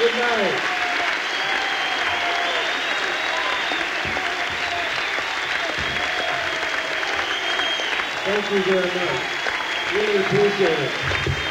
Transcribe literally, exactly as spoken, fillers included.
Good night. Thank you very much. Really appreciate it.